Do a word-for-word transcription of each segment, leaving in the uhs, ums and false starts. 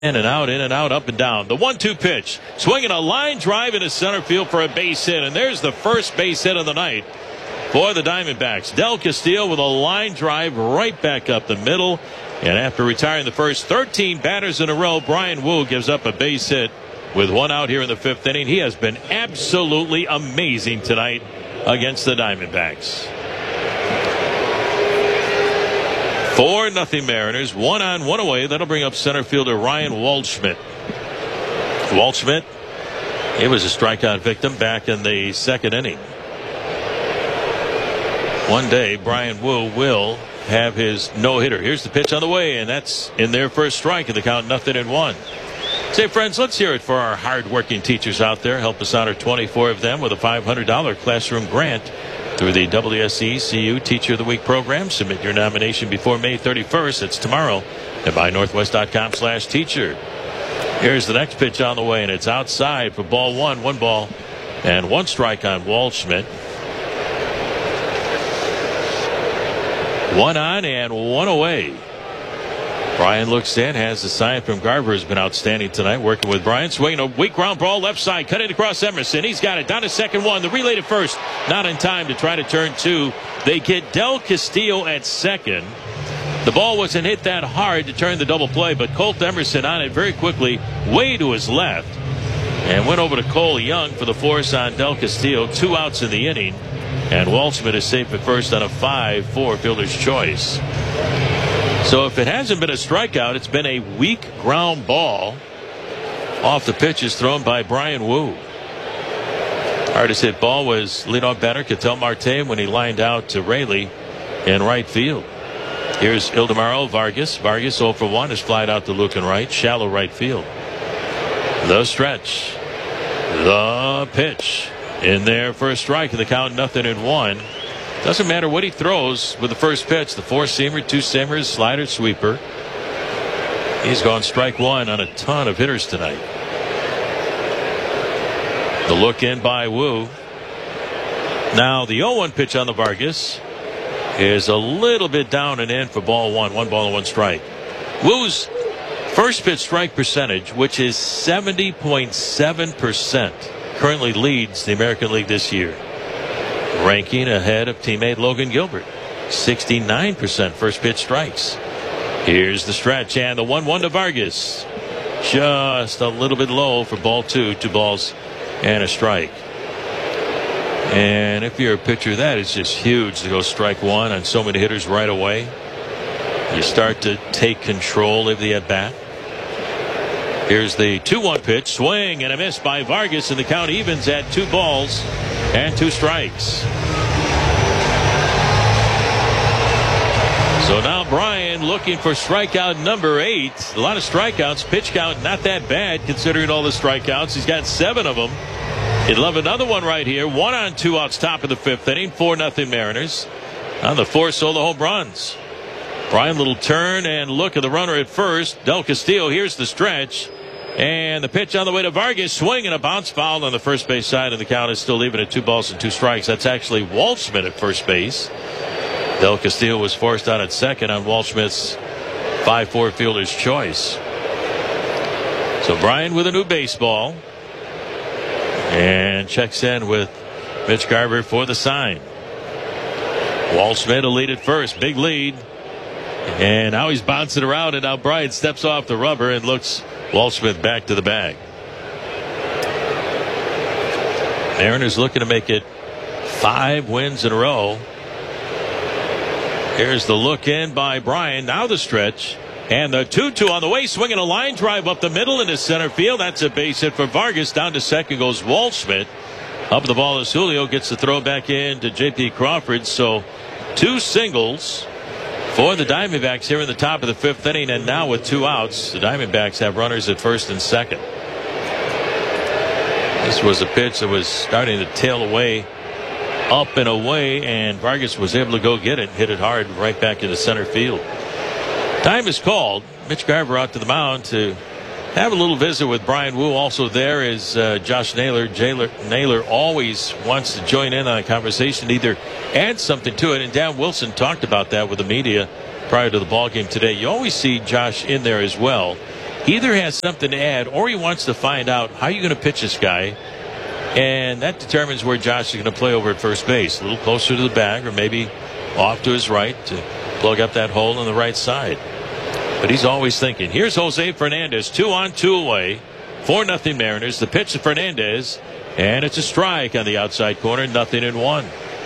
In and out, in and out, up and down. The one two pitch. Swinging a line drive into center field for a base hit. And there's the first base hit of the night for the Diamondbacks. Del Castillo with a line drive right back up the middle. And after retiring the first thirteen batters in a row, Bryan Woo gives up a base hit with one out here in the fifth inning. He has been absolutely amazing tonight against the Diamondbacks. Four nothing Mariners. One on, one away. That'll bring up center fielder Ryan Waldschmidt. Waldschmidt, he was a strikeout victim back in the second inning. One day, Bryan Woo will have his no-hitter. Here's the pitch on the way, and that's in their first strike, and the count nothing and one. Say, friends, let's hear it for our hard-working teachers out there. Help us honor twenty-four of them with a five hundred dollars classroom grant through the W S E C U Teacher of the Week program. Submit your nomination before May thirty-first. It's tomorrow at buy northwest dot com slash teacher. Here's the next pitch on the way, and it's outside for ball one. One ball and one strike on Waldschmidt. One on and one away. Bryan looks in, has the sign from Garver, has been outstanding tonight, working with Bryan. Swinging a weak ground ball left side, cut it across Emerson. He's got it down to second one. The relay to first, not in time to try to turn two. They get Del Castillo at second. The ball wasn't hit that hard to turn the double play, but Colt Emerson on it very quickly, way to his left, and went over to Cole Young for the force on Del Castillo. Two outs in the inning, and Waldschmidt is safe at first on a five four fielder's choice. So if it hasn't been a strikeout, it's been a weak ground ball off the pitches thrown by Bryan Woo. Hardest hit ball was leadoff batter Ketel Marte when he lined out to Raley in right field. Here's Ildemaro Vargas. Vargas oh for one is flied out to Luken right, shallow right field. The stretch. The pitch. In there for a strike, and the count nothing and one. Doesn't matter what he throws with the first pitch. The four-seamer, two-seamers, slider, sweeper. He's gone strike one on a ton of hitters tonight. The look in by Woo. Now the oh one pitch on the Vargas is a little bit down and in for ball one. One ball and one strike. Woo's first pitch strike percentage, which is seventy point seven percent, currently leads the American League this year, ranking ahead of teammate Logan Gilbert. sixty-nine percent first pitch strikes. Here's the stretch, and the one one to Vargas. Just a little bit low for ball two. Two balls and a strike. And if you're a pitcher, that is just huge to go strike one on so many hitters right away. You start to take control of the at-bat. Here's the two one pitch. Swing and a miss by Vargas, and the count evens at two balls and two strikes. So now Bryan looking for strikeout number eight. A lot of strikeouts. Pitch count not that bad considering all the strikeouts. He's got seven of them. He'd love another one right here. One on, two outs, top of the fifth inning. Four nothing Mariners on the four solo home runs. Bryan, little turn and look at the runner at first. Del Castillo, here's the stretch. And the pitch on the way to Vargas. Swing and a bounce foul on the first base side, and the count is still even at two balls and two strikes. That's actually Waldschmidt at first base. Del Castillo was forced out at second on Waldschmidt's five four fielder's choice. So Bryan with a new baseball. And checks in with Mitch Garver for the sign. Waldschmidt will lead at first. Big lead. And now he's bouncing around, and now Bryan steps off the rubber and looks Waldschmidt back to the bag. Mariners looking to make it five wins in a row. Here's the look in by Bryan. Now the stretch. And the two two on the way, swinging a line drive up the middle into center field. That's a base hit for Vargas. Down to second goes Waldschmidt. Up the ball is Julio. Gets the throw back in to J P Crawford. So two singles for the Diamondbacks here in the top of the fifth inning. And now with two outs, the Diamondbacks have runners at first and second. This was a pitch that was starting to tail away, up and away, and Vargas was able to go get it, hit it hard right back into center field. Time is called. Mitch Garver out to the mound to have a little visit with Bryan Woo. Also there is uh, Josh Naylor. Jailer, Naylor always wants to join in on a conversation, either add something to it. And Dan Wilson talked about that with the media prior to the ball game today. You always see Josh in there as well. He either has something to add or he wants to find out how you're going to pitch this guy. And that determines where Josh is going to play over at first base. A little closer to the bag or maybe off to his right to plug up that hole on the right side. But he's always thinking. Here's Jose Fernandez, two on, two away. four nothing Mariners. The pitch to Fernandez. And it's a strike on the outside corner. Nothing in one.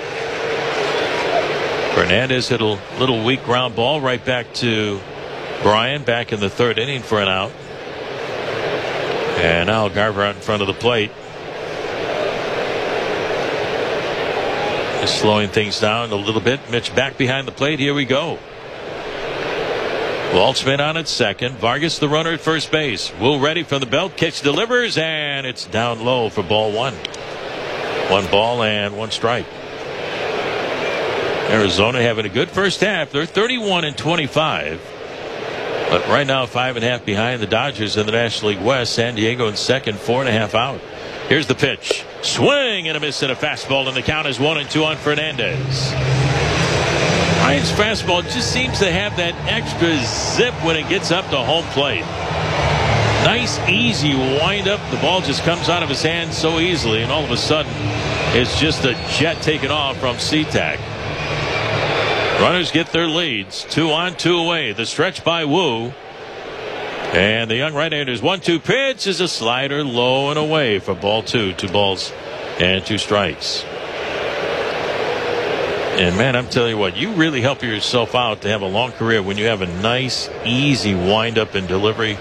Fernandez hit a little weak ground ball right back to Bryan back in the third inning for an out. And now Garver out in front of the plate. Just slowing things down a little bit. Mitch back behind the plate. Here we go. Waltzman on at second. Vargas the runner at first base. Wu ready from the belt. Kicks, delivers, and it's down low for ball one. One ball and one strike. Arizona having a good first half. They're thirty-one and twenty-five. But right now five and a half behind the Dodgers in the National League West. San Diego in second, four and a half out. Here's the pitch. Swing and a miss and a fastball, and the count is one and two on Fernandez. Ryan's fastball just seems to have that extra zip when it gets up to home plate. Nice, easy wind up. The ball just comes out of his hand so easily, and all of a sudden, it's just a jet taken off from SeaTac. Runners get their leads. Two on, two away. The stretch by Wu. And the young right-hander's one two pitch is a slider low and away for ball two. Two balls and two strikes. And, man, I'm telling you what, you really help yourself out to have a long career when you have a nice, easy wind-up and delivery.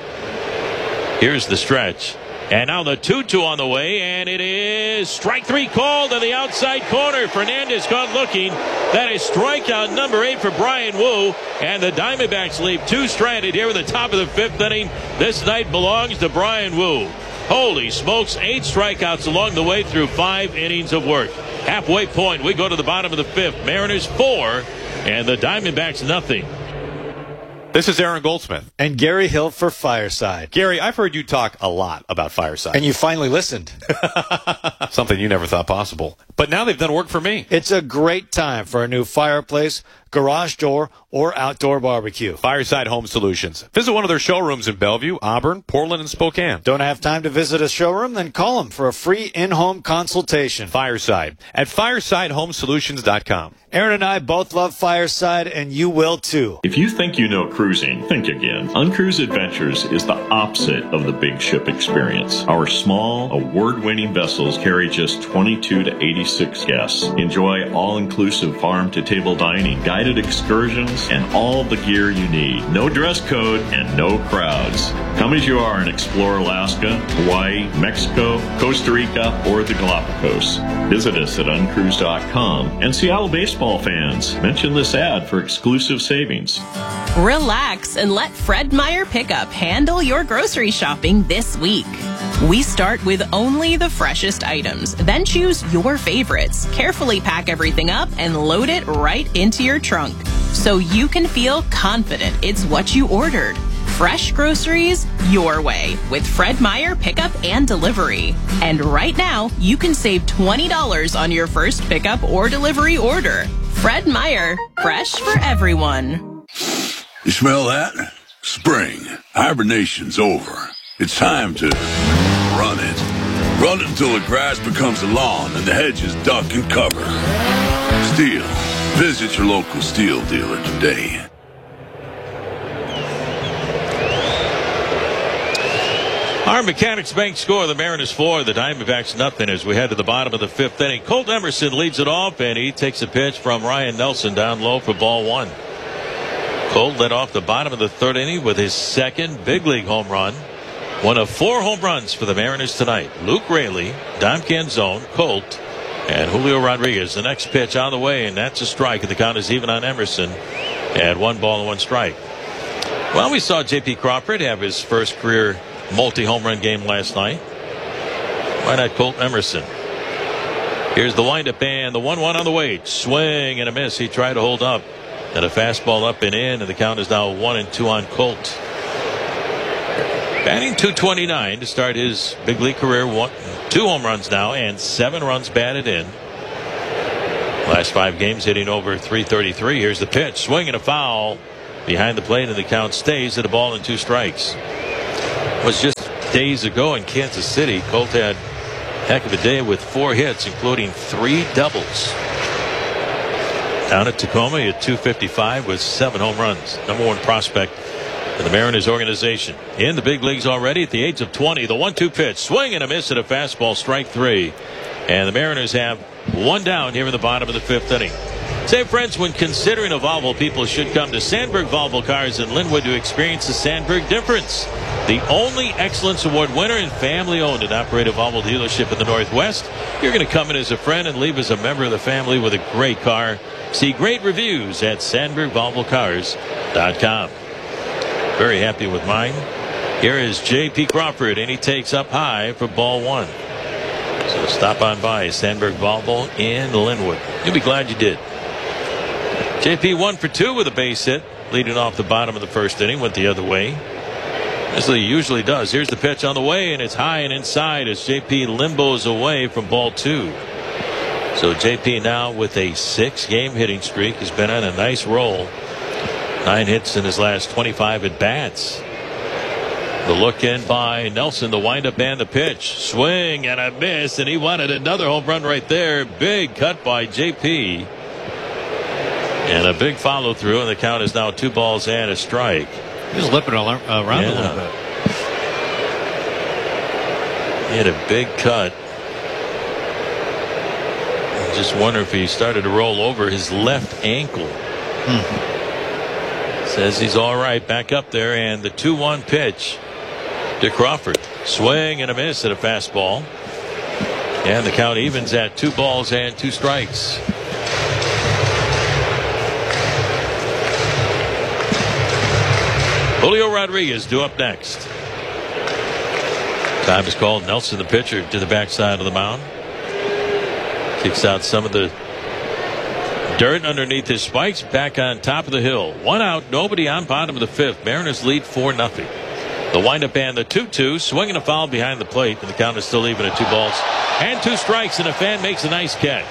Here's the stretch. And now the two two on the way, and it is strike three called on the outside corner. Fernandez caught looking. That is strikeout number eight for Bryan Wu. And the Diamondbacks leave two stranded here at the top of the fifth inning. This night belongs to Bryan Wu. Holy smokes, eight strikeouts along the way through five innings of work. Halfway point, we go to the bottom of the fifth. Mariners four, and the Diamondbacks nothing. This is Aaron Goldsmith. And Gary Hill for Fireside. Gary, I've heard you talk a lot about Fireside. And you finally listened. Something you never thought possible. But now they've done work for me. It's a great time for a new fireplace, garage door, or outdoor barbecue. Fireside Home Solutions. Visit one of their showrooms in Bellevue, Auburn, Portland, and Spokane. Don't have time to visit a showroom? Then call them for a free in-home consultation. Fireside at fireside home solutions dot com. Aaron and I both love Fireside, and you will too. If you think you know cruising, think again. Uncruise Adventures is the opposite of the big ship experience. Our small, award-winning vessels carry just twenty-two to eighty-six guests. Enjoy all-inclusive farm-to-table dining, guided excursions, and all the gear you need. No dress code and no crowds. Come as you are and explore Alaska, Hawaii, Mexico, Costa Rica, or the Galapagos. Visit us at uncruise dot com. And Seattle baseball fans, mention this ad for exclusive savings. Relax and let Fred Meyer Pickup handle your grocery shopping this week. We start with only the freshest items, then choose your favorites. Carefully pack everything up and load it right into your trunk so you can feel confident it's what you ordered. Fresh groceries your way with Fred Meyer Pickup and Delivery. And right now, you can save twenty dollars on your first pickup or delivery order. Fred Meyer, fresh for everyone. You smell that? Spring. Hibernation's over. It's time to run it. Run it until the grass becomes a lawn and the hedges duck and cover. Steel. Visit your local Steel dealer today. Our Mechanics Bank score, the Mariners four, the Diamondbacks nothing as we head to the bottom of the fifth inning. Colt Emerson leads it off, and he takes a pitch from Ryan Nelson down low for ball one. Colt led off the bottom of the third inning with his second big league home run. One of four home runs for the Mariners tonight. Luke Raley, Dom Canzone, Colt, and Julio Rodriguez. The next pitch on the way, and that's a strike. And the count is even on Emerson at one ball and one strike. Well, we saw J P Crawford have his first career multi-home run game last night. Why not Colt Emerson? Here's the windup and the one one on the way. Swing and a miss. He tried to hold up. And a fastball up and in, and the count is now one and two on Colt. Batting two twenty-nine to start his big league career. One, two home runs now and seven runs batted in. Last five games hitting over three thirty-three. Here's the pitch. Swing and a foul behind the plate, and the count stays at a ball and two strikes. was just days ago in Kansas City. Colt had a heck of a day with four hits, including three doubles. Down at Tacoma, he had two fifty-five with seven home runs. Number one prospect in the Mariners organization. In the big leagues already at the age of twenty. The one two pitch. Swing and a miss at a fastball. Strike three. And the Mariners have one down here in the bottom of the fifth inning. Say, friends, when considering a Volvo, people should come to Sandberg Volvo Cars in Linwood to experience the Sandberg difference. The only Excellence Award winner and family-owned and operated Volvo dealership in the Northwest. You're going to come in as a friend and leave as a member of the family with a great car. See great reviews at Sandberg Volvo Cars dot com. Very happy with mine. Here is J P Crawford, and he takes up high for ball one. So stop on by Sandberg Volvo in Linwood. You'll be glad you did. J P one for two with a base hit, leading off the bottom of the first inning, went the other way, as he usually does. Here's the pitch on the way, and it's high and inside as J P limbos away from ball two. So J P now with a six-game hitting streak. He's been on a nice roll. Nine hits in his last twenty-five at-bats. The look in by Nelson, the windup and the pitch. Swing and a miss, and he wanted another home run right there. Big cut by J P. And a big follow through, and the count is now two balls and a strike. He's lipping around yeah. a little bit. He had a big cut. I just wonder if he started to roll over his left ankle. Hmm. Says he's all right, back up there, and the two one pitch to Crawford. Swing and a miss at a fastball. And the count evens at two balls and two strikes. Julio Rodriguez due up next. Time is called. Nelson, the pitcher, to the backside of the mound. Kicks out some of the dirt underneath his spikes. Back on top of the hill. One out, nobody on, bottom of the fifth. Mariners lead four nothing. The windup and the two two. Swinging a foul behind the plate. And the count is still even at two balls and two strikes. And a fan makes a nice catch.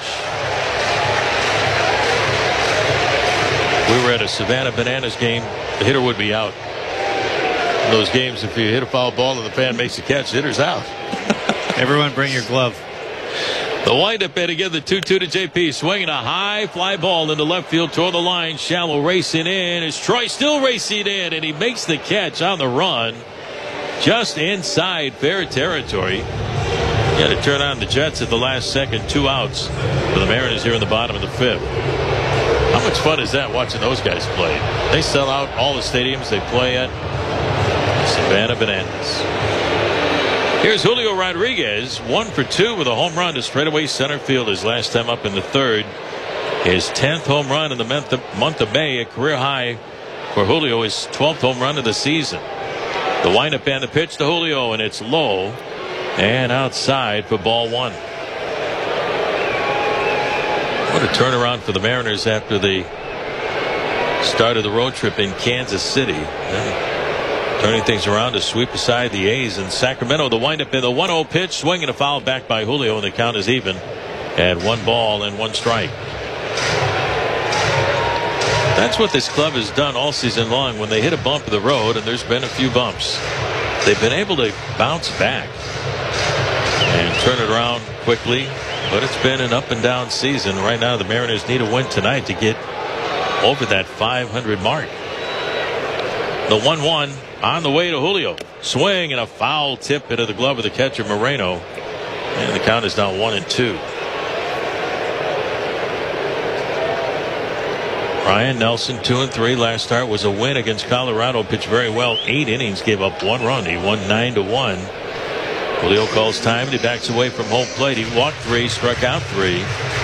We were at a Savannah Bananas game. The hitter would be out. In those games, if you hit a foul ball and the fan makes a catch, the hitter's out. Everyone bring your glove. The windup and again the two two to J P. Swinging a high fly ball into left field toward the line. Shallow racing in. Is Troy still racing in? And he makes the catch on the run. Just inside fair territory. You got to turn on the Jets at the last second. Two outs for the Mariners here in the bottom of the fifth. How much fun is that watching those guys play? They sell out all the stadiums they play at. Savannah Bananas. Here's Julio Rodriguez, one for two with a home run to straightaway center field his last time up in the third. His tenth home run in the month of, month of May, a career high for Julio, his twelfth home run of the season. The windup and the pitch to Julio, and it's low and outside for ball one. What a turnaround for the Mariners after the start of the road trip in Kansas City. Yeah. Turning things around to sweep aside the A's in Sacramento. The windup in the one oh pitch. Swinging a foul back by Julio, and the count is even at one ball and one strike. That's what this club has done all season long. When they hit a bump of the road, and there's been a few bumps, they've been able to bounce back and turn it around quickly. But it's been an up and down season. Right now the Mariners need a win tonight to get over that five hundred mark. The one one on the way to Julio. Swing and a foul tip into the glove of the catcher Moreno. And the count is now one and two. Ryan Nelson, two and three. Last start was a win against Colorado. Pitched very well. Eight innings, gave up one run. He won nine to one. Julio calls time, and he backs away from home plate. He walked three, struck out three.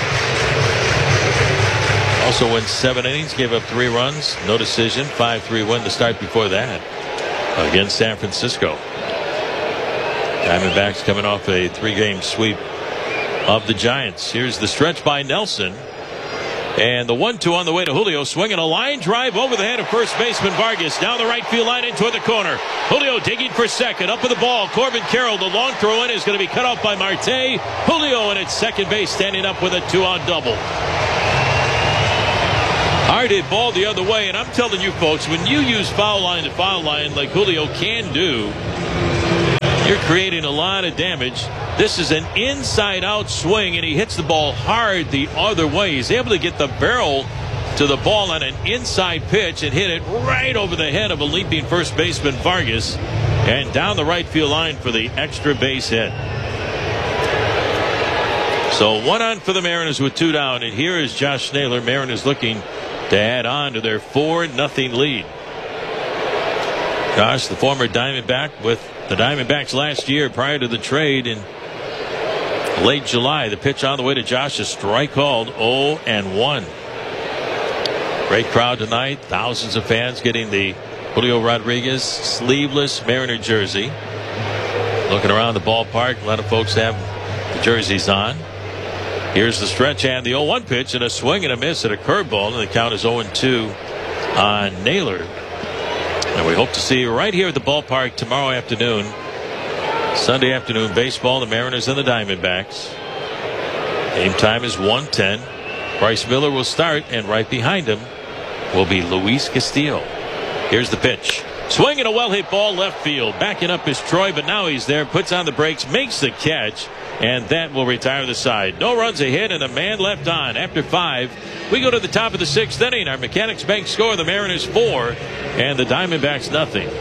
Also went seven innings, gave up three runs, no decision. five three win the start before that against San Francisco. Diamondbacks coming off a three-game sweep of the Giants. Here's the stretch by Nelson. And the one two on the way to Julio, swinging a line drive over the head of first baseman Vargas. Down the right field line into the corner. Julio digging for second. Up with the ball. Corbin Carroll, the long throw in is going to be cut off by Marte. Julio in at second base, standing up with a two-out double. Hard hit ball the other way, and I'm telling you folks, when you use foul line to foul line like Julio can do, creating a lot of damage. This is an inside-out swing, and he hits the ball hard the other way. He's able to get the barrel to the ball on an inside pitch and hit it right over the head of a leaping first baseman Vargas and down the right field line for the extra base hit. So one on for the Mariners with two down, and here is Josh Naylor. Mariners looking to add on to their four nothing lead. Josh, the former Diamondback with the Diamondbacks last year prior to the trade in late July. The pitch on the way to Josh, a strike called, oh and one. Great crowd tonight. Thousands of fans getting the Julio Rodriguez sleeveless Mariner jersey. Looking around the ballpark, a lot of folks have the jerseys on. Here's the stretch and the oh one pitch, and a swing and a miss at a curveball, and the count is oh and two on Naylor. And we hope to see you right here at the ballpark tomorrow afternoon. Sunday afternoon baseball, the Mariners and the Diamondbacks. Game time is one ten. Bryce Miller will start, and right behind him will be Luis Castillo. Here's the pitch. Swing and a well-hit ball left field. Backing up is Troy, but now he's there, puts on the brakes, makes the catch, and that will retire the side. No runs ahead and a man left on. After five, we go to the top of the sixth inning. Our Mechanics Bank score, the Mariners four and the Diamondbacks nothing.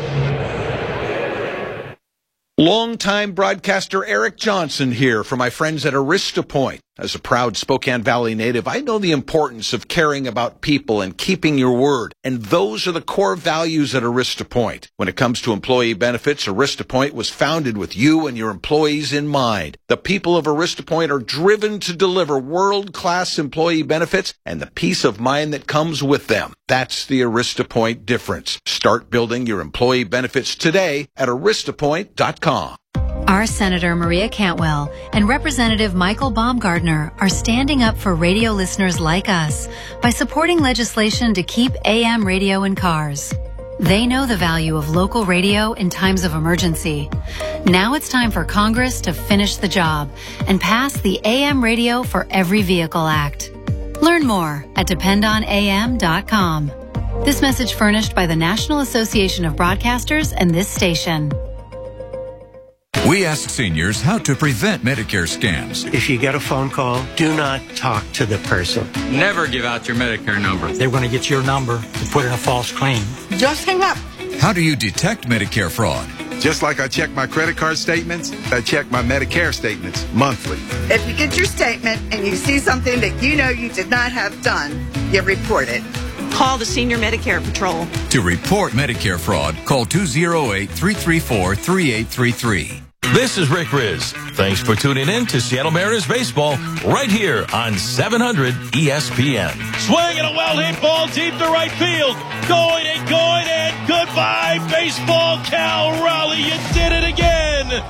Longtime broadcaster Eric Johnson here for my friends at Arista Point. As a proud Spokane Valley native, I know the importance of caring about people and keeping your word. And those are the core values at Arista Point. When it comes to employee benefits, Arista Point was founded with you and your employees in mind. The people of Arista Point are driven to deliver world-class employee benefits and the peace of mind that comes with them. That's the Arista Point difference. Start building your employee benefits today at arista point dot com. Our Senator Maria Cantwell and Representative Michael Baumgardner are standing up for radio listeners like us by supporting legislation to keep A M radio in cars. They know the value of local radio in times of emergency. Now it's time for Congress to finish the job and pass the A M Radio for Every Vehicle Act. Learn more at depend on A M dot com. This message furnished by the National Association of Broadcasters and this station. We ask seniors how to prevent Medicare scams. If you get a phone call, do not talk to the person. Never give out your Medicare number. They're going to get your number and put in a false claim. Just hang up. How do you detect Medicare fraud? Just like I check my credit card statements, I check my Medicare statements monthly. If you get your statement and you see something that you know you did not have done, you report it. Call the Senior Medicare Patrol. To report Medicare fraud, call two oh eight, three three four, three eight three three. This is Rick Riz. Thanks for tuning in to Seattle Mariners baseball right here on seven hundred E S P N. Swing and a well-hit ball deep to right field. Going and going and goodbye baseball, Cal Raleigh. You did it again.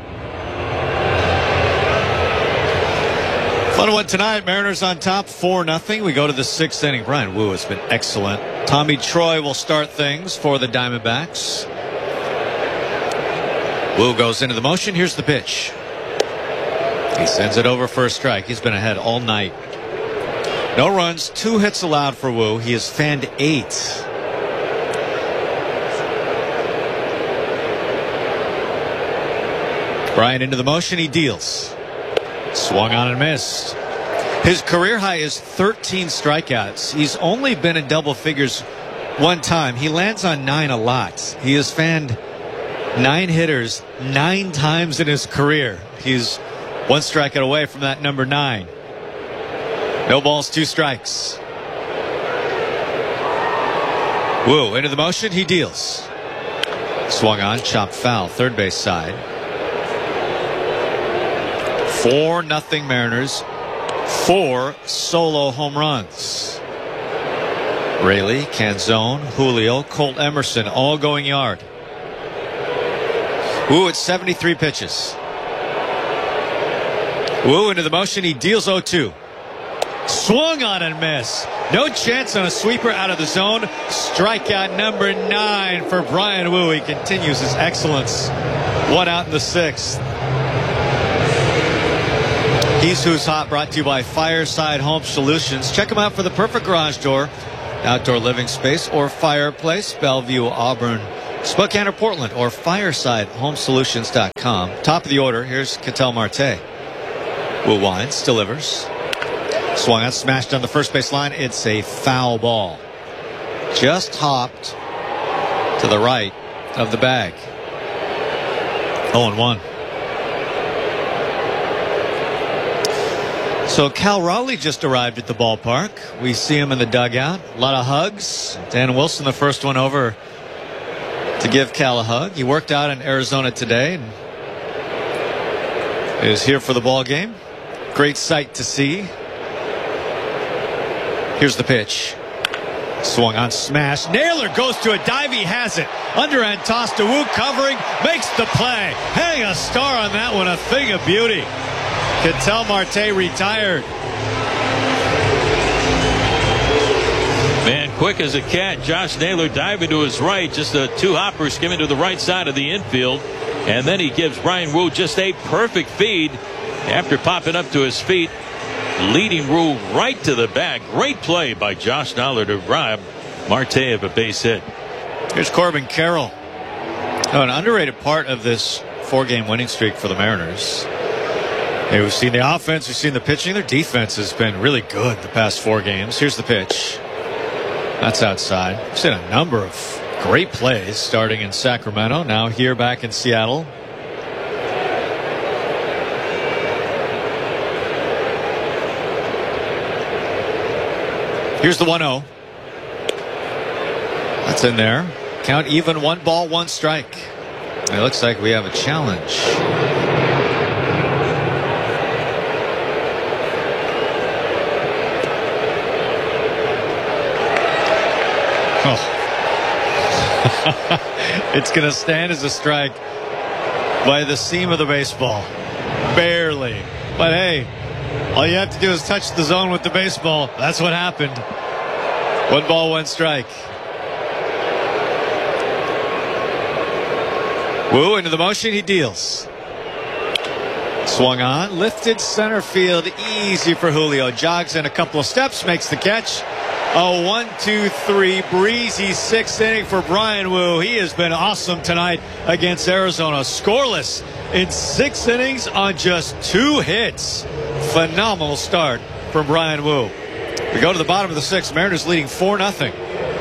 Fun one tonight. Mariners on top, four nothing. We go to the sixth inning. Brian Wu has been excellent. Tommy Troy will start things for the Diamondbacks. Wu goes into the motion. Here's the pitch. He sends it over for a strike. He's been ahead all night. No runs, two hits allowed for Wu. He has fanned eight. Bryant into the motion. He deals. Swung on and missed. His career high is thirteen strikeouts. He's only been in double figures one time. He lands on nine a lot. He has fanned nine hitters nine times in his career. He's one strikeout away from that number nine. No balls, two strikes. Wu into the motion. He deals. Swung on, chopped foul, third base side. Four nothing Mariners. Four solo home runs. Raley, Canzone, Julio, Colt Emerson all going yard. Wu at seventy-three pitches. Wu into the motion. He deals oh two. Swung on and missed. No chance on a sweeper out of the zone. Strikeout number nine for Brian Wu. He continues his excellence. One out in the sixth. He's Who's Hot, brought to you by Fireside Home Solutions. Check them out for the perfect garage door, outdoor living space, or fireplace. Bellevue, Auburn, Spokane or Portland or Fireside Home Solutions dot com. Top of the order, here's Ketel Marte. Wu winds, delivers. Swung out, smashed on the first base line. It's a foul ball. Just hopped to the right of the bag. oh and one. So Cal Raleigh just arrived at the ballpark. We see him in the dugout. A lot of hugs. Dan Wilson, the first one over to give Cal a hug. He worked out in Arizona today and is here for the ball game. Great sight to see. Here's the pitch. Swung on, smash. Naylor goes to a dive. He has it. Underhand toss to Wu, covering, makes the play. Hang a star on that one. A thing of beauty. Ketel Marte retired. Man, quick as a cat. Josh Naylor diving to his right. Just a two hopper skimming to the right side of the infield. And then he gives Bryan Woo just a perfect feed after popping up to his feet, leading Woo right to the bag. Great play by Josh Naylor to rob Marte of a base hit. Here's Corbin Carroll. Oh, an underrated part of this four-game winning streak for the Mariners. Hey, we've seen the offense, we've seen the pitching. Their defense has been really good the past four games. Here's the pitch. That's outside. We've seen a number of great plays starting in Sacramento, now here back in Seattle. Here's the one oh. That's in there. Count even, one ball, one strike. It looks like we have a challenge. Oh. It's going to stand as a strike by the seam of the baseball. Barely. But hey, all you have to do is touch the zone with the baseball. That's what happened. One ball, one strike. Woo into the motion. He deals. Swung on. Lifted center field. Easy for Julio. Jogs in a couple of steps. Makes the catch. A one, two, three breezy sixth inning for Bryan Woo. He has been awesome tonight against Arizona. Scoreless in six innings on just two hits. Phenomenal start from Bryan Woo. We go to the bottom of the sixth. Mariners leading four nothing.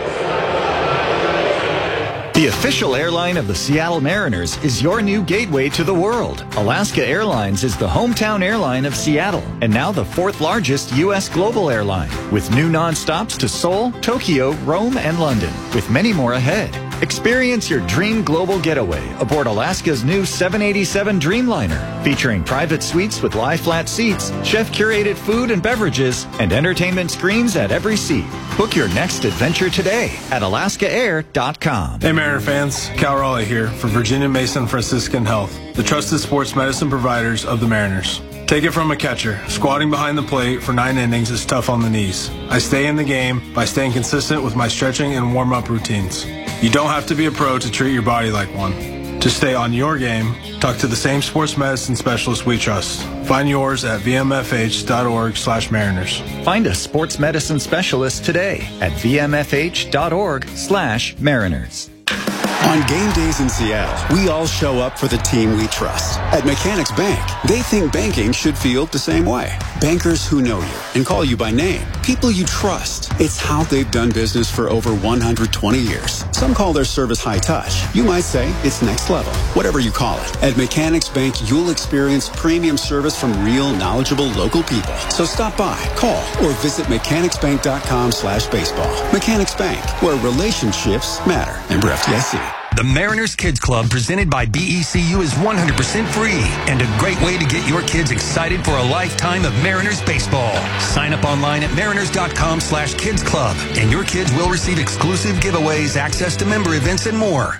The official airline of the Seattle Mariners is your new gateway to the world. Alaska Airlines is the hometown airline of Seattle and now the fourth largest U S global airline, with new nonstops to Seoul, Tokyo, Rome, and London, with many more ahead. Experience your dream global getaway aboard Alaska's new seven eighty-seven Dreamliner, featuring private suites with lie-flat seats, chef-curated food and beverages, and entertainment screens at every seat. Book your next adventure today at alaska air dot com. Hey Mariner fans, Cal Raleigh here for Virginia Mason Franciscan Health, the trusted sports medicine providers of the Mariners. Take it from a catcher. Squatting behind the plate for nine innings is tough on the knees. I stay in the game by staying consistent with my stretching and warm-up routines. You don't have to be a pro to treat your body like one. To stay on your game, talk to the same sports medicine specialist we trust. Find yours at v m f h dot org slash mariners. Find a sports medicine specialist today at v m f h dot org slash mariners. On game days in Seattle, we all show up for the team we trust. At Mechanics Bank, they think banking should feel the same way. Bankers who know you and call you by name. People you trust. It's how they've done business for over one hundred twenty years. Some call their service high touch. You might say it's next level. Whatever you call it. At Mechanics Bank, you'll experience premium service from real, knowledgeable local people. So stop by, call, or visit mechanics bank dot com slash baseball. Mechanics Bank, where relationships matter. Member F D I C. The Mariners Kids Club, presented by B E C U, is one hundred percent free and a great way to get your kids excited for a lifetime of Mariners baseball. Sign up online at mariners dot com slash kids club, and your kids will receive exclusive giveaways, access to member events, and more.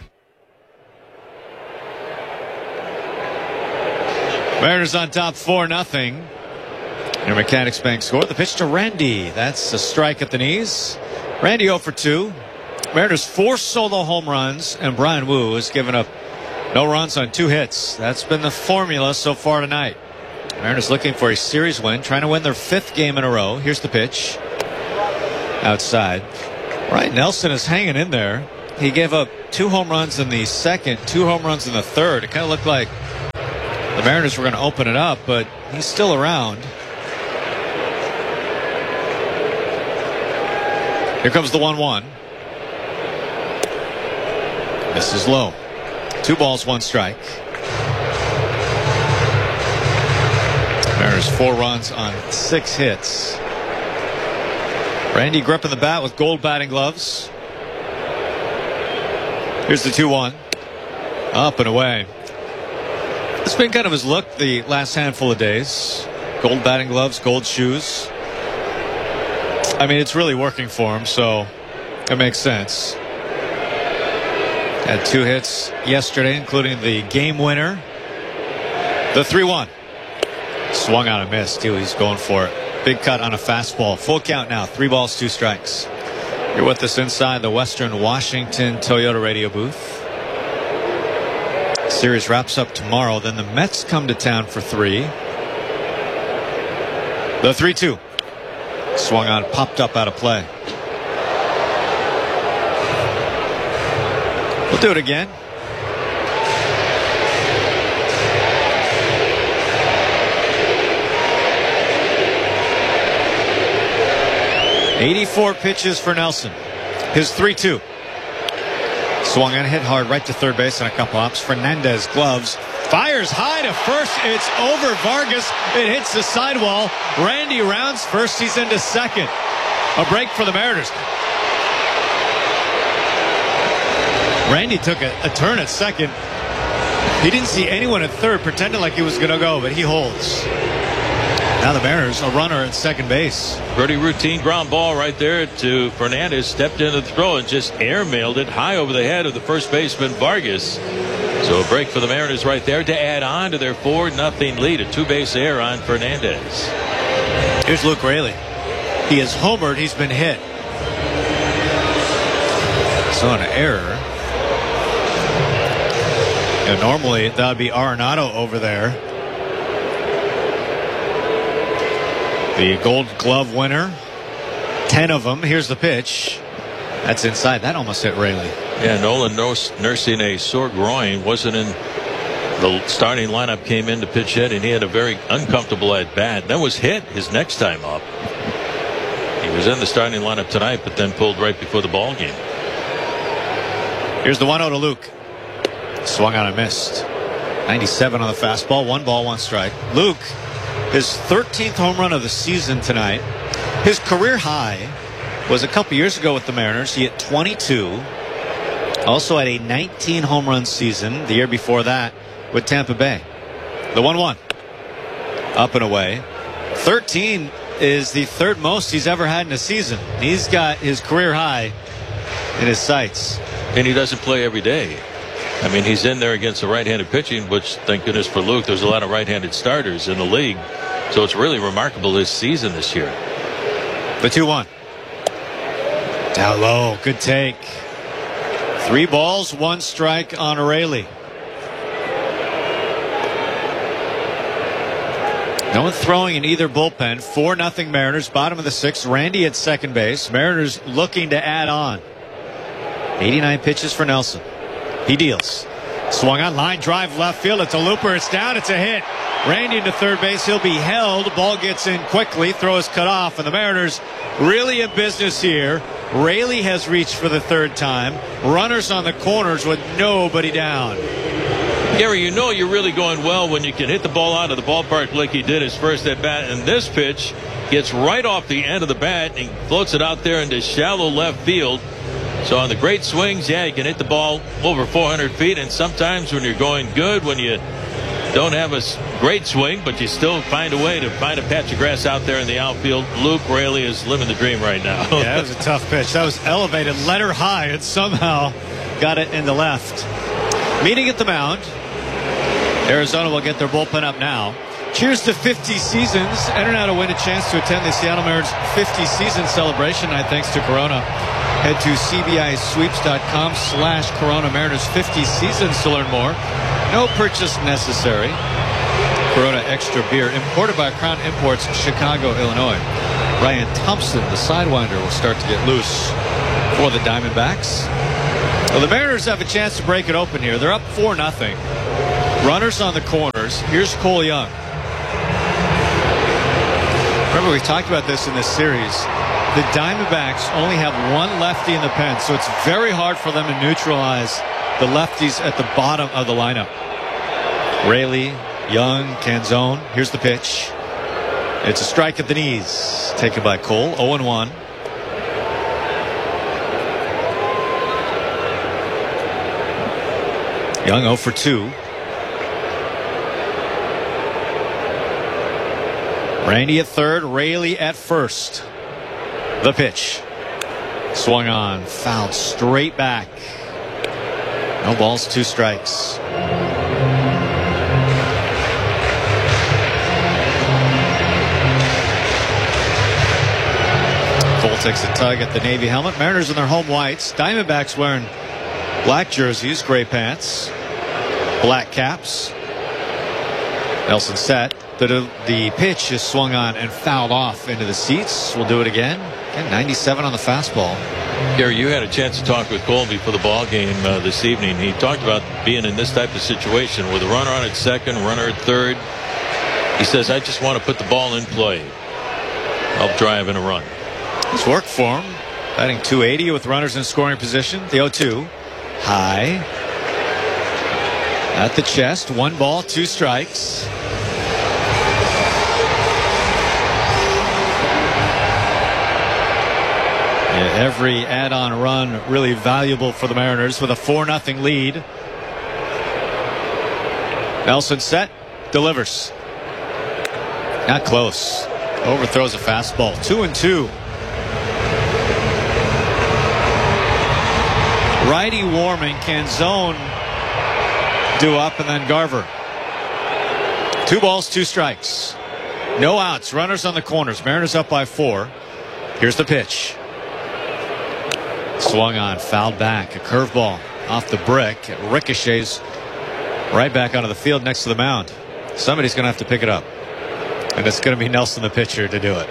Mariners on top four nothing. Your Mechanics Bank score. The pitch to Randy. That's a strike at the knees. Randy oh for two. Mariners four solo home runs, and Bryan Woo has given up no runs on two hits. That's been the formula so far tonight. Mariners looking for a series win, trying to win their fifth game in a row. Here's the pitch. Outside. Right, Nelson is hanging in there. he gave up two home runs in the second, two home runs in the third. It kind of looked like the Mariners were going to open it up, but he's still around. Here comes the one one. This is low. Two balls, one strike. Mariners four runs on six hits. Randy gripping the bat with gold batting gloves. Here's the two one. Up and away. It's been kind of his look the last handful of days. Gold batting gloves, gold shoes. I mean, it's really working for him, so it makes sense. Had two hits yesterday, including the game winner. The three one. Swung out and missed, too. He's going for it. Big cut on a fastball. Full count now. Three balls, two strikes. You're with us inside the Western Washington Toyota radio booth. Series wraps up tomorrow. Then the Mets come to town for three. The three two. Swung on, popped up out of play. We'll do it again. eighty-four pitches for Nelson. His three two. Swung on, hit hard right to third base on a couple hops. Fernandez gloves. Fires high to first. It's over Vargas. It hits the sidewall. Randy rounds first. He's into second. A break for the Mariners. Randy took a, a turn at second. He didn't see anyone at third, pretending like he was going to go, but he holds. Now the Mariners, a runner at second base. Pretty routine ground ball right there to Fernandez. Stepped into the throw and just airmailed it high over the head of the first baseman Vargas. So a break for the Mariners right there to add on to their four nothing lead. A two-base error on Fernandez. Here's Luke Raley. He has homered. He's been hit. So an error. And normally that would be Arenado over there. The Gold Glove winner. Ten of them. Here's the pitch. That's inside. That almost hit Raley. Yeah, Nolan nursing a sore groin. Wasn't in the starting lineup. Came in to pitch hit, and he had a very uncomfortable at bat. Then was hit his next time up. He was in the starting lineup tonight, but then pulled right before the ball game. Here's the one oh to Luke. Swung on and missed. ninety-seven on the fastball. One ball, one strike. Luke, his thirteenth home run of the season tonight. His career high was a couple years ago with the Mariners. He hit twenty-two. Also had a nineteen home run season the year before that with Tampa Bay. The one one. Up and away. thirteen is the third most he's ever had in a season. He's got his career high in his sights. And he doesn't play every day. I mean, he's in there against the right-handed pitching, which, thank goodness for Luke, there's a lot of right-handed starters in the league. So it's really remarkable this season this year. The two one. Down low. Good take. Three balls, one strike on Raley. No one throwing in either bullpen. four nothing Mariners. Bottom of the sixth. Randy at second base. Mariners looking to add on. eighty-nine pitches for Nelson. He deals. Swung on, line drive left field. It's a looper. It's down. It's a hit. Randy into third base. He'll be held. Ball gets in quickly. Throw is cut off. And the Mariners really in business here. Raley has reached for the third time. Runners on the corners with nobody down. Gary, you know you're really going well when you can hit the ball out of the ballpark like he did his first at bat. And this pitch gets right off the end of the bat and floats it out there into shallow left field. So on the great swings, yeah, you can hit the ball over four hundred feet. And sometimes when you're going good, when you don't have a great swing, but you still find a way to find a patch of grass out there in the outfield. Luke Raley is living the dream right now. Yeah, that was a tough pitch. That was elevated, letter high, and somehow got it in the left. Meeting at the mound. Arizona will get their bullpen up now. Cheers to fifty seasons. Enter now to win a chance to attend the Seattle Mariners fifty season celebration night thanks to Corona. Head to cbisweeps.com slash Corona Mariners fifty seasons to learn more. No purchase necessary. Corona Extra Beer, imported by Crown Imports, Chicago, Illinois. Ryan Thompson, the Sidewinder, will start to get loose for the Diamondbacks. Well, the Mariners have a chance to break it open here. They're up four nothing. Runners on the corners. Here's Cole Young. Remember, we talked about this in this series. The Diamondbacks only have one lefty in the pen, so it's very hard for them to neutralize the lefties at the bottom of the lineup. Raley, Young, Canzone. Here's the pitch. It's a strike at the knees. Taken by Cole. oh and one. Young oh for two. Randy at third, Raley at first. The pitch. Swung on, fouled straight back. No balls, two strikes. Cole takes a tug at the Navy helmet. Mariners in their home whites. Diamondbacks wearing black jerseys, gray pants, black caps. Nelson set. The, the pitch is swung on and fouled off into the seats. We'll do it again. Again, ninety-seven on the fastball. Gary, you had a chance to talk with Cole before the ball game uh, this evening. He talked about being in this type of situation with a runner on at second, runner at third. He says, I just want to put the ball in play. Help drive in a run. It's worked for him. Batting two eighty with runners in scoring position. The oh two. High. At the chest. One ball, two strikes. Yeah, every add-on run really valuable for the Mariners with a four nothing lead. Nelson set. Delivers. Not close. Overthrows a fastball. Two and two. Righty warming. Canzone due up, and then Garver. Two balls, two strikes. No outs. Runners on the corners. Mariners up by four. Here's the pitch. Swung on, fouled back. A curveball off the brick. It ricochets right back onto the field next to the mound. Somebody's going to have to pick it up. And it's going to be Nelson, the pitcher, to do it.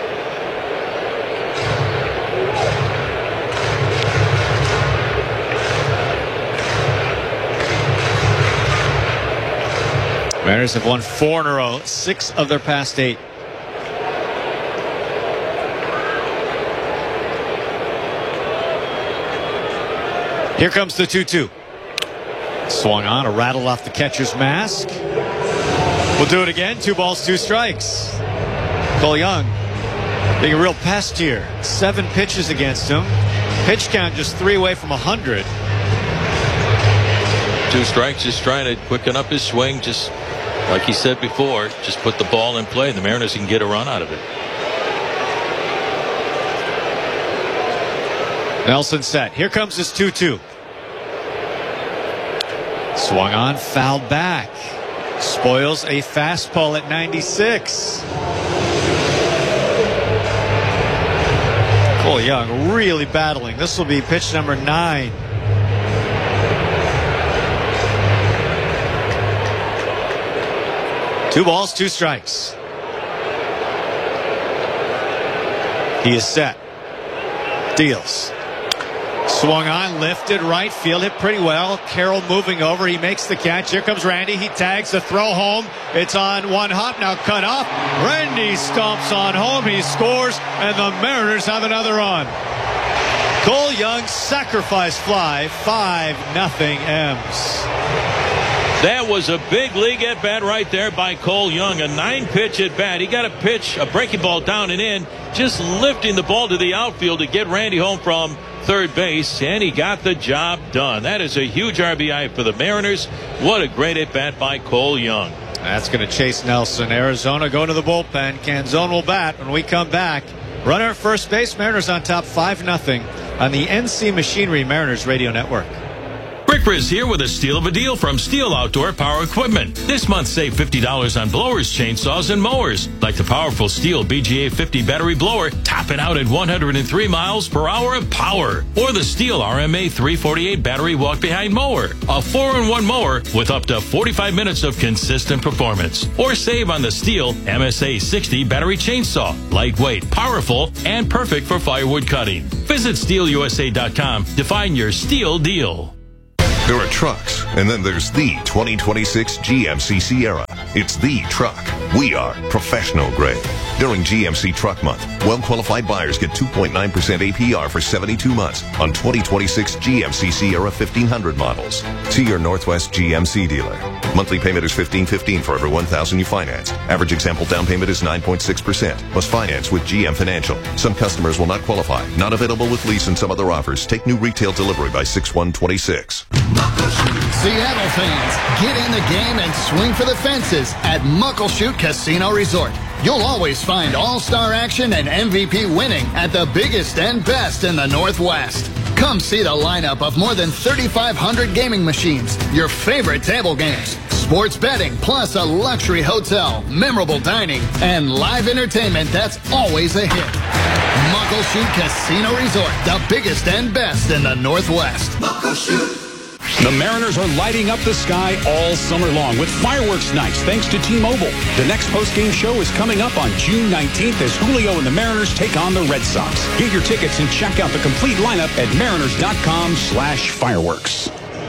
Mariners have won four in a row, six of their past eight. Here comes the two two. Swung on, a rattle off the catcher's mask. We'll do it again. Two balls, two strikes. Cole Young being a real pest here. Seven pitches against him. Pitch count just three away from one hundred. Two strikes, just trying to quicken up his swing. Just like he said before, just put the ball in play. The Mariners can get a run out of it. Nelson set. Here comes his two two. Swung on, fouled back. Spoils a fastball at ninety-six. Cole Young really battling. This will be pitch number nine. Two balls, two strikes. He is set. Deals. Swung on, lifted, right field, hit pretty well. Carroll moving over, he makes the catch. Here comes Randy, he tags the throw home. It's on one hop, now cut off. Randy stomps on home, he scores, and the Mariners have another run. Cole Young sacrifice fly, five nothing M's. That was a big league at bat right there by Cole Young. A nine pitch at bat. He got a pitch, a breaking ball down and in, just lifting the ball to the outfield to get Randy home from third base, and he got the job done. That is a huge R B I for the Mariners. What a great at bat by Cole Young. That's going to chase Nelson. Arizona going to the bullpen. Canzone will bat when we come back. Runner at first base. Mariners on top five nothing on the N C Machinery Mariners Radio Network. Rick Riz here with a steal of a deal from Steel Outdoor Power Equipment. This month, save fifty dollars on blowers, chainsaws, and mowers. Like the powerful Steel B G A fifty battery blower, topping out at one hundred three miles per hour of power. Or the Steel R M A three forty-eight battery walk-behind mower. A four in one mower with up to forty-five minutes of consistent performance. Or save on the Steel M S A sixty battery chainsaw. Lightweight, powerful, and perfect for firewood cutting. Visit steel u s a dot com to find your Steel deal. There are trucks, and then there's the twenty twenty-six G M C Sierra. It's the truck. We are professional grade. During G M C Truck Month, well-qualified buyers get two point nine percent A P R for seventy-two months on twenty twenty-six G M C Sierra fifteen hundred models. See your Northwest G M C dealer. Monthly payment is fifteen fifteen for every one thousand you finance. Average example down payment is nine point six percent. Must finance with G M Financial. Some customers will not qualify. Not available with lease and some other offers. Take new retail delivery by six one twenty-six. Seattle fans, get in the game and swing for the fences at Muckleshoot Casino Resort. You'll always find all-star action and M V P winning at the biggest and best in the Northwest. Come see the lineup of more than thirty-five hundred gaming machines, your favorite table games, sports betting, plus a luxury hotel, memorable dining, and live entertainment that's always a hit. Muckleshoot Casino Resort, the biggest and best in the Northwest. Muckleshoot. The Mariners are lighting up the sky all summer long with fireworks nights thanks to T-Mobile. The next postgame show is coming up on June nineteenth as Julio and the Mariners take on the Red Sox. Get your tickets and check out the complete lineup at mariners.com slash fireworks.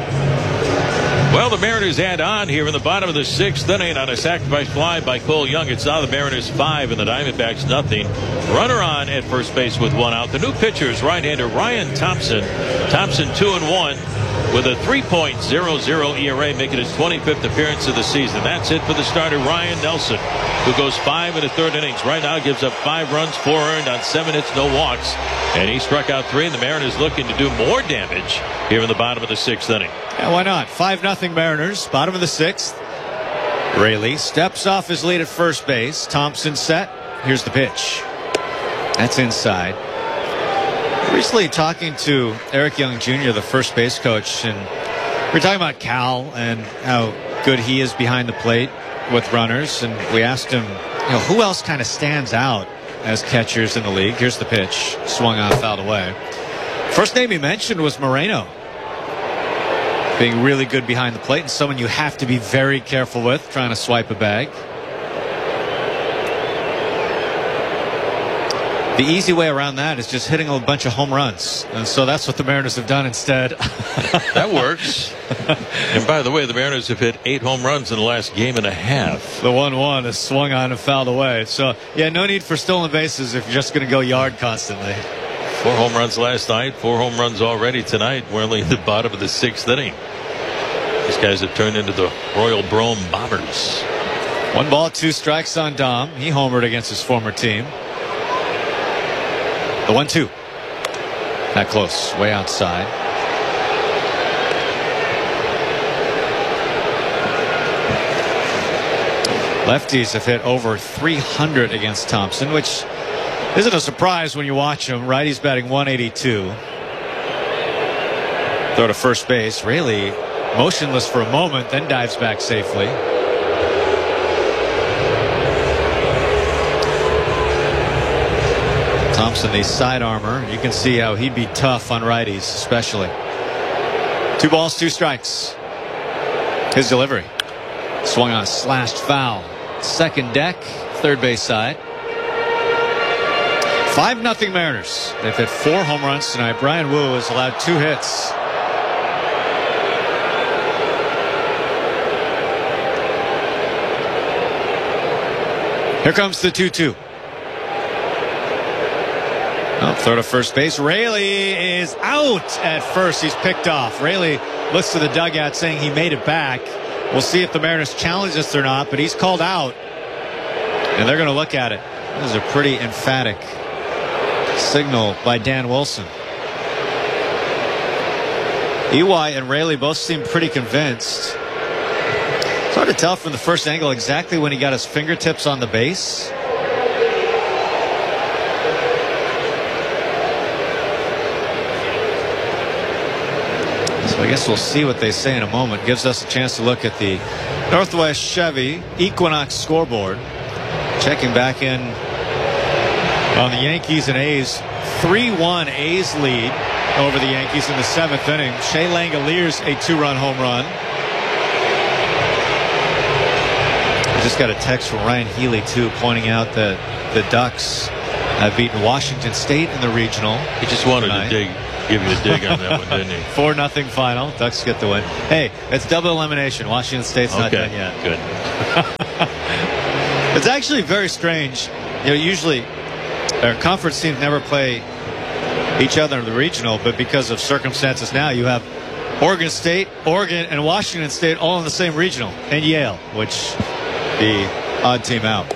Well, the Mariners add on here in the bottom of the sixth inning on a sacrifice fly by Cole Young. It's now the Mariners five and the Diamondbacks nothing. Runner on at first base with one out. The new pitcher is right-hander Ryan Thompson. Thompson two and one with a three point oh oh E R A, making his twenty-fifth appearance of the season. That's it for the starter Ryan Nelson, who goes five in the third innings. Right now gives up five runs, four earned on seven hits, no walks, and he struck out three. And the Mariners looking to do more damage here in the bottom of the sixth inning. Yeah, why not? five nothing Mariners, bottom of the sixth. Raley steps off his lead at first base. Thompson set. Here's the pitch. That's inside. Recently talking to Eric Young Junior, the first base coach, and we were talking about Cal and how good he is behind the plate with runners, and we asked him, you know, who else kind of stands out as catchers in the league. Here's the pitch. Swung on, fouled away. First name he mentioned was Moreno. Being really good behind the plate and someone you have to be very careful with trying to swipe a bag. The easy way around that is just hitting a bunch of home runs. And so that's what the Mariners have done instead. That works. And by the way, the Mariners have hit eight home runs in the last game and a half. The one one is swung on and fouled away. So, yeah, no need for stolen bases if you're just going to go yard constantly. Four home runs last night, four home runs already tonight. We're only at the bottom of the sixth inning. These guys have turned into the Royal Brome Bombers. One ball, two strikes on Dom. He homered against his former team. The one two. Not close. Way outside. Lefties have hit over three hundred against Thompson, which isn't a surprise when you watch him. Righty's batting one eighty-two. Throw to first base. Raley motionless for a moment, then dives back safely. Thompson, the side armor. You can see how he'd be tough on righties, especially. Two balls, two strikes. His delivery. Swung on, slashed foul. Second deck, third base side. five nothing Mariners. They've hit four home runs tonight. Brian Wu has allowed two hits. Here comes the two two. Oh, throw to first base. Raley is out at first. He's picked off. Raley looks to the dugout saying he made it back. We'll see if the Mariners challenge this or not, but he's called out. And they're going to look at it. This is a pretty emphatic signal by Dan Wilson. E Y and Raley both seem pretty convinced. It's hard to tell from the first angle exactly when he got his fingertips on the base. So I guess we'll see what they say in a moment. Gives us a chance to look at the Northwest Chevy Equinox scoreboard. Checking back in on the Yankees and A's. three one A's lead over the Yankees in the seventh inning. Shea Langoliers a two-run home run. I just got a text from Ryan Healy, too, pointing out that the Ducks have beaten Washington State in the regional. He just wanted tonight. to dig, give you a dig on that one, didn't he? four nothing final. Ducks get the win. Hey, it's double elimination. Washington State's okay. not done yet. Good. It's actually very strange. You know, usually our conference teams never play each other in the regional, but because of circumstances now, you have Oregon State, Oregon, and Washington State all in the same regional, and Yale, which the odd team out.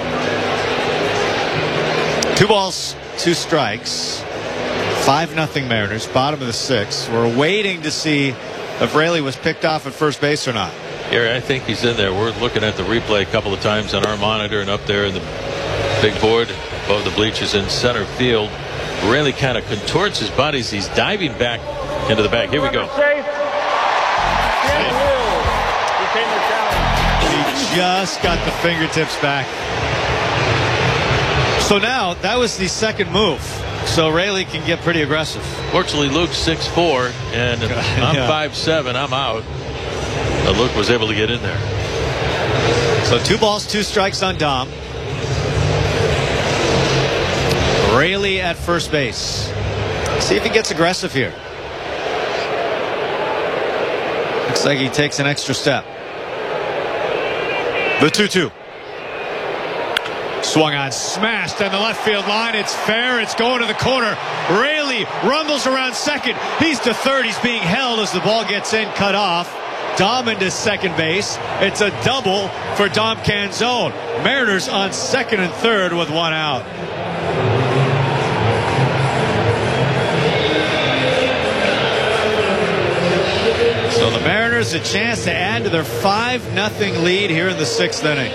Two balls, two strikes. Five nothing Mariners, bottom of the sixth. We're waiting to see if Raley was picked off at first base or not. Gary, I think he's in there. We're looking at the replay a couple of times on our monitor, and up there in the big board above the bleachers in center field, Raley kind of contorts his body as he's diving back into the bag. Here we go. He just got the fingertips back. So now that was the second move. So Raley can get pretty aggressive. Fortunately, Luke's six four, and I'm yeah. five seven. I'm out. But Luke was able to get in there. So two balls, two strikes on Dom. Raley at first base. See if he gets aggressive here. Looks like he takes an extra step. The two two. Swung on, smashed down the left field line. It's fair. It's going to the corner. Raley rumbles around second. He's to third. He's being held as the ball gets in, cut off. Dom into second base. It's a double for Dom Canzone. Mariners on second and third with one out. So the Mariners a chance to add to their five nothing lead here in the sixth inning.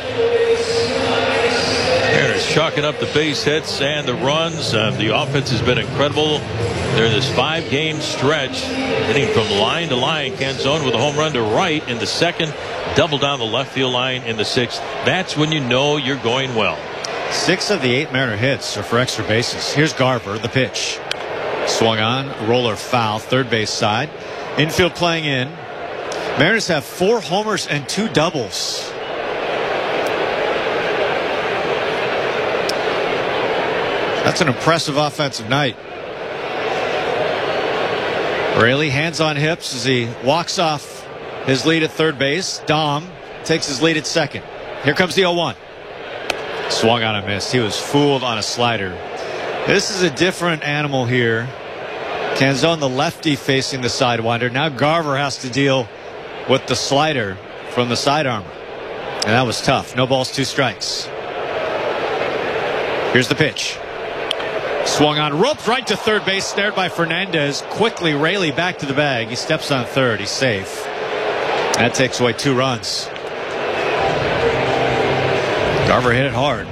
Mariners chalking up the base hits and the runs. Uh, the offense has been incredible. They're in this five-game stretch, hitting from line to line. Canzone with a home run to right in the second, double down the left field line in the sixth. That's when you know you're going well. Six of the eight Mariner hits are for extra bases. Here's Garver, the pitch. Swung on, roller foul, third base side. Infield playing in. Mariners have four homers and two doubles. That's an impressive offensive night. Raley hands on hips as he walks off his lead at third base. Dom takes his lead at second. Here comes the oh one. Swung on a miss. He was fooled on a slider. This is a different animal here. Canzone, the lefty, facing the sidewinder. Now Garver has to deal with the slider from the side armor. And that was tough. No balls, two strikes. Here's the pitch. Swung on, roped right to third base, snared by Fernandez. Quickly, Raley back to the bag. He steps on third. He's safe. That takes away two runs. Garver hit it hard.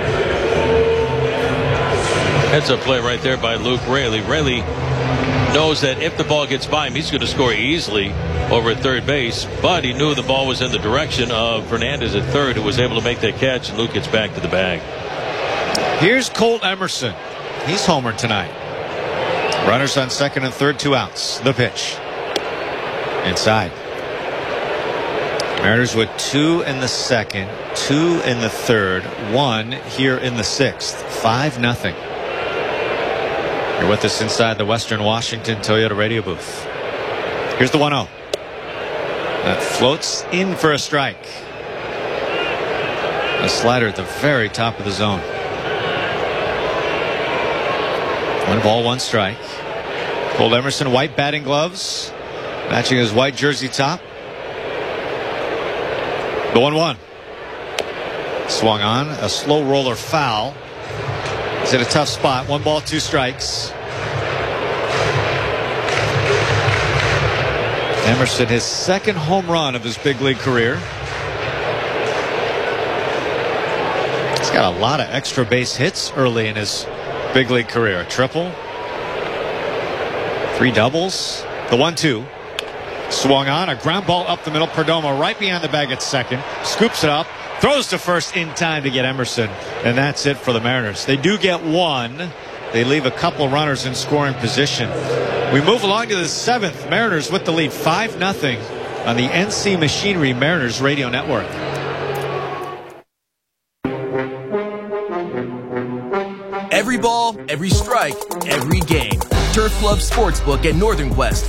That's a play right there by Luke Raley. Raley knows that if the ball gets by him, he's going to score easily over at third base. But he knew the ball was in the direction of Fernandez at third, who was able to make that catch, and Luke gets back to the bag. Here's Colt Emerson. He's homered tonight. Runners on second and third, two outs. The pitch. Inside. Mariners with two in the second, two in the third, one here in the sixth. Five nothing. You're with us inside the Western Washington Toyota radio booth. Here's the one oh. That floats in for a strike. A slider at the very top of the zone. One ball, one strike. Colt Emerson, white batting gloves, matching his white jersey top. The one one. Swung on, a slow roller foul. He's in a tough spot. One ball, two strikes. Emerson, his second home run of his big league career. He's got a lot of extra base hits early in his big league career. A triple, three doubles. The one two. Swung on, a ground ball up the middle. Perdomo right behind the bag at second. Scoops it up, throws to first in time to get Emerson. And that's it for the Mariners. They do get one. They leave a couple runners in scoring position. We move along to the seventh. Mariners with the lead, five nothing on the N C Machinery Mariners Radio Network. Every ball, every strike, every game. Turf Club Sportsbook at Northern Quest.